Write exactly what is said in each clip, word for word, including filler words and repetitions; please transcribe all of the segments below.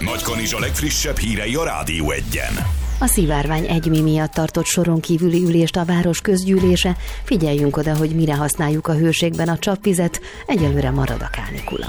Nagykanizsa legfrissebb hírei a Rádió Egyen. A szivárvány egymi miatt tartott soron kívüli ülést a város közgyűlése. Figyeljünk oda, hogy mire használjuk a hőségben a csapvizet, egyelőre marad a kánikula.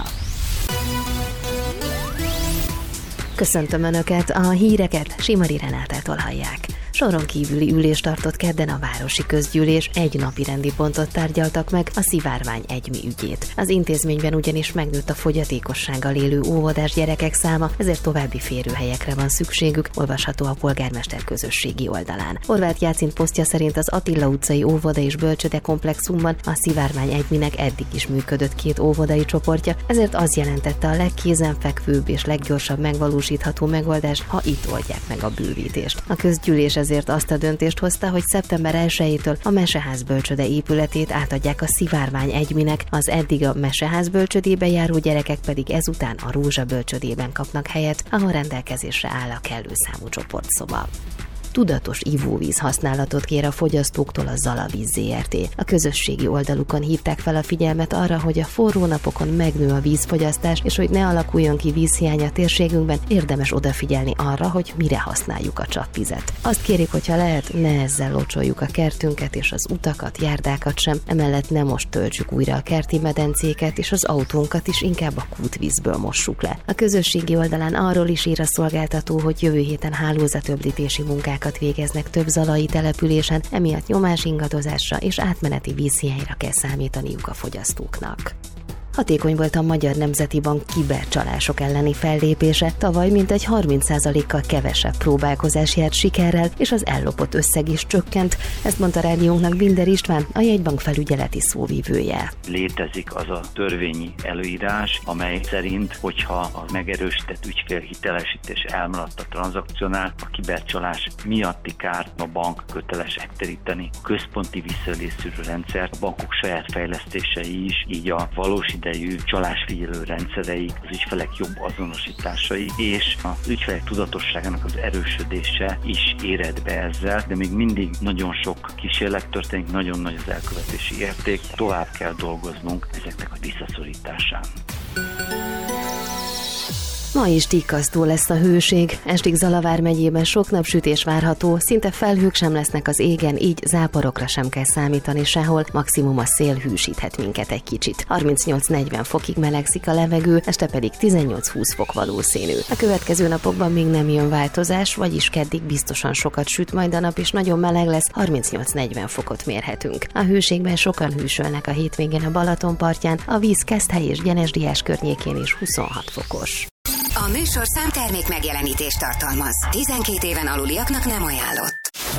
Köszöntöm Önöket, a híreket Simari Renátától hallják. Soron kívüli ülést tartott kedden a városi közgyűlés, egy napi rendi pontot tárgyaltak meg, a szivárvány egymi ügyét. Az intézményben ugyanis megnőtt a fogyatékossággal élő óvodás gyerekek száma, ezért további férőhelyekre van szükségük, olvasható a polgármester közösségi oldalán. Horváth Jácint posztja szerint az Attila utcai óvoda és bölcsöde komplexumban a szivárvány egyminek eddig is működött két óvodai csoportja, ezért az jelentette a legkézenfekvőbb és leggyorsabb megvalósítható megoldás, ha itt oldják meg a bővítést. A közgyűlés ezért azt a döntést hozta, hogy szeptember elsejétől a Meseház bölcsöde épületét átadják a szivárvány egyminek, az eddig a Meseház bölcsödébe járó gyerekek pedig ezután a Rózsa bölcsödében kapnak helyet, ahol rendelkezésre áll a kellő számú csoportszoba. Tudatos ivóvíz használatot kér a fogyasztóktól a Zala Víz zé er té. A közösségi oldalukon hívták fel a figyelmet arra, hogy a forró napokon megnő a vízfogyasztás, és hogy ne alakuljon ki vízhiány a térségünkben, érdemes odafigyelni arra, hogy mire használjuk a csapvizet. Azt kérik, hogyha lehet, ne ezzel locsoljuk a kertünket és az utakat, járdákat sem, emellett ne most töltsük újra a kerti medencéket, és az autónkat is inkább a kútvízből mossuk le. A közösségi oldalán arról is ír a szolgáltató, hogy jövő héten hálózatöblítési munkák végeznek több zalai településen, emiatt nyomásingadozásra és átmeneti vízhiányra kell számítaniuk a fogyasztóknak. Hatékony volt a Magyar Nemzeti Bank kibercsalások elleni fellépése, tavaly mintegy harminc százalékkal kevesebb próbálkozás járt sikerrel, és az ellopott összeg is csökkent, ezt mondta rádiónknak Binder István, a jegybank felügyeleti szóvivője. Létezik az a törvényi előírás, amely szerint, hogyha a megerősített ügyfélhitelesítés elmaradt a tranzakciónál, a kibercsalás miatti kárt a bank köteles megtéríteni. A központi visszaélésszűrő rendszer, a bankok saját fejlesztései is, így a valós idejű csalásfigyelő rendszerei, az ügyfelek jobb azonosításai és az ügyfelek tudatosságának az erősödése is éred be ezzel, de még mindig nagyon sok kísérlet történik, nagyon nagy az elkövetési érték, tovább kell dolgoznunk ezeknek a visszaszorításán. Ma is tikkasztó lesz a hőség, estig Zala vármegyében sok napsütés várható, szinte felhők sem lesznek az égen, így záporokra sem kell számítani sehol, maximum a szél hűsíthet minket egy kicsit. harmincnyolc-negyven fokig melegszik a levegő, este pedig tizennyolc-húsz fok valószínű. A következő napokban még nem jön változás, vagyis keddig biztosan sokat süt majd a nap, és nagyon meleg lesz, harmincnyolc-negyven fokot mérhetünk. A hőségben sokan hűsölnek a hétvégén a Balaton partján, a víz Keszthely és Gyenesdiás környékén is huszonhat fokos. A műsorszám termék megjelenítést tartalmaz. tizenkét éven aluliaknak nem ajánlott.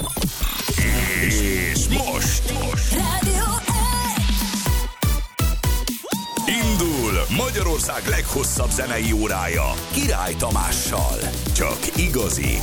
És most, most. Rádió Indul Magyarország leghosszabb zenei órája Király Tamással. Csak igazi,